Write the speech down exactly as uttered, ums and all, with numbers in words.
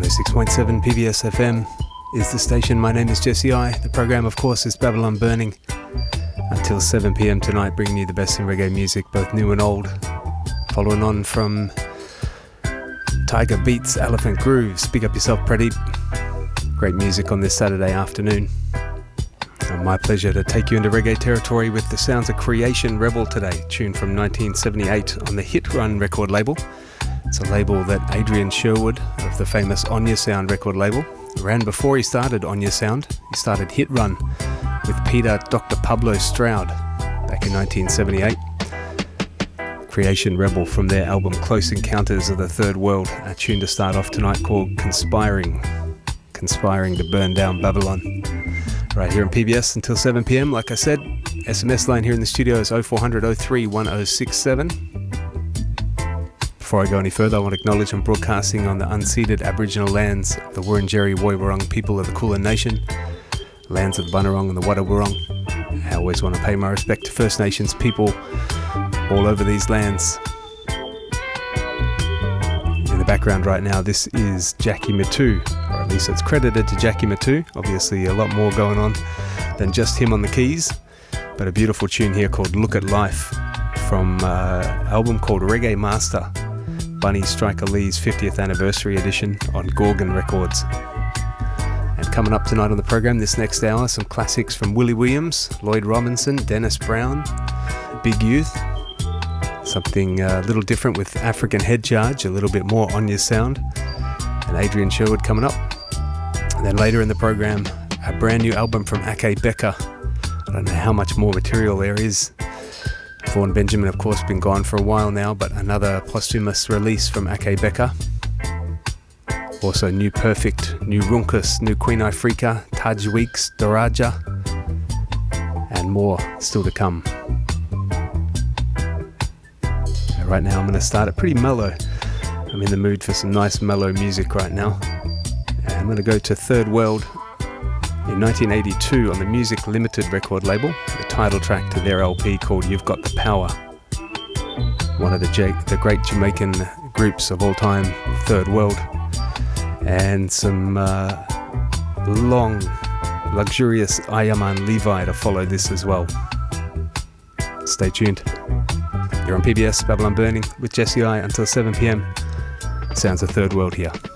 six point seven P B S F M is the station. My name is Jesse I. The program, of course, is Babylon Burning. Until seven p m tonight, bringing you the best in reggae music, both new and old. Following on from Tiger Beats, Elephant Grooves. Big up yourself, Pradeep. Great music on this Saturday afternoon. And my pleasure to take you into reggae territory with the sounds of Creation Rebel today, tuned from nineteen seventy-eight on the Hit Run record label. It's a label that Adrian Sherwood of the famous Onya Sound record label ran before he started Onya Sound. He started Hit Run with Peter Doctor Pablo Stroud back in nineteen seventy-eight. Creation Rebel from their album Close Encounters of the Third World, a tune to start off tonight called Conspiring. Conspiring to burn down Babylon. Right here on P B S until seven p m. Like I said, S M S line here in the studio is oh four hundred oh three one oh six seven. Before I go any further, I want to acknowledge I'm broadcasting on the unceded Aboriginal lands of the Wurundjeri Woiwurrung people of the Kulin Nation, lands of the Bunurong and the Wadawurrung. I always want to pay my respect to First Nations people all over these lands. In the background right now, this is Jackie Mittoo, or at least it's credited to Jackie Mittoo. Obviously a lot more going on than just him on the keys, but a beautiful tune here called Look at Life from uh, an album called Reggae Master, Bunny Striker Lee's fiftieth anniversary edition on Gorgon Records. And coming up tonight on the program this next hour, some classics from Willie Williams, Lloyd Robinson, Dennis Brown, Big Youth. Something a little different with African Head Charge, a little bit more Onya Sound, and Adrian Sherwood coming up. And then later in the program, a brand new album from Ake Becker. I don't know how much more material there is. Vaughan Benjamin, of course, been gone for a while now, but another posthumous release from Ake Becker. Also New Perfect, New Runkus, New Queen Ifrika, Taj Weeks, Doraja, and more still to come. Right now I'm going to start it pretty mellow. I'm in the mood for some nice mellow music right now. And I'm going to go to Third World in nineteen eighty-two on the Music Limited record label, the title track to their L P called You've Got the Power. One of the, J- the great Jamaican groups of all time, Third World. And some uh, long, luxurious Ayaman Levi to follow this as well. Stay tuned. You're on P B S Babylon Burning with Jesse I until seven p m. Sounds of Third World here.